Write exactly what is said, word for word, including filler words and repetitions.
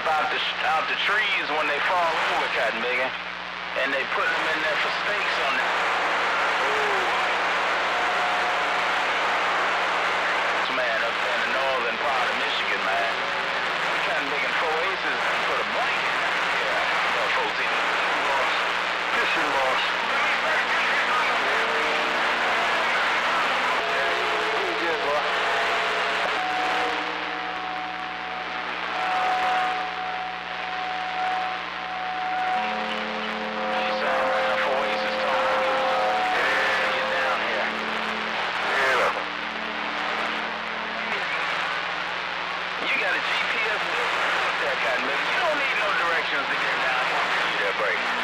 out the out the trees when they fall over, Cotton Biggie, and they put them in there for stakes on that. Man, up in the northern part of Michigan, man. We Cotton Biggie and Four Aces and put a blanket. Yeah, about fourteen. Loss. Fishing loss. Pretty good, boy. You don't need no directions to get down here. You that break.